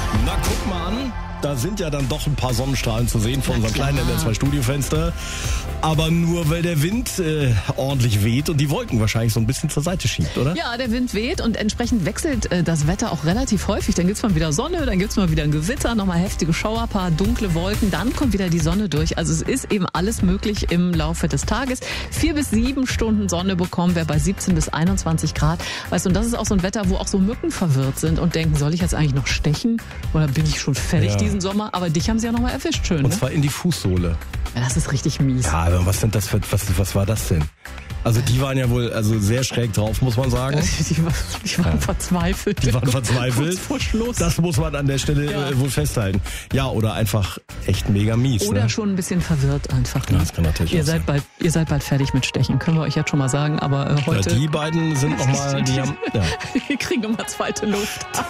Na, guck mal an. Da sind ja dann doch ein paar Sonnenstrahlen zu sehen von unserem kleinen NDR2-Studiofenster. Aber nur, weil der Wind ordentlich weht und die Wolken wahrscheinlich so ein bisschen zur Seite schiebt, oder? Ja, der Wind weht und entsprechend wechselt das Wetter auch relativ häufig. Dann gibt's mal wieder Sonne, dann gibt's mal wieder ein Gewitter, nochmal heftige Schauer, paar dunkle Wolken, dann kommt wieder die Sonne durch. Also es ist eben alles möglich im Laufe des Tages. 4 bis 7 Stunden Sonne bekommen wir bei 17 bis 21 Grad. Weißt du, und das ist auch so ein Wetter, wo auch so Mücken verwirrt sind und denken, soll ich jetzt eigentlich noch stechen? Oder bin ich schon fertig diesen Sommer? Aber dich haben sie ja nochmal erwischt, schön. Und zwar in die Fußsohle. Ja, das ist richtig mies. Ja, aber was war das denn? Also die waren ja wohl sehr schräg drauf, muss man sagen. Die waren verzweifelt. Die waren verzweifelt. Kurz vor Schluss. Das muss man an der Stelle wohl festhalten. Ja, oder einfach echt mega mies. Oder ne? schon ein bisschen verwirrt einfach. Ne? Ja, das kann natürlich ihr auch seid sein. ihr seid bald fertig mit Stechen, können wir euch jetzt schon mal sagen. Aber heute... Ja, die beiden sind nochmal... Wir kriegen nochmal zweite Luft.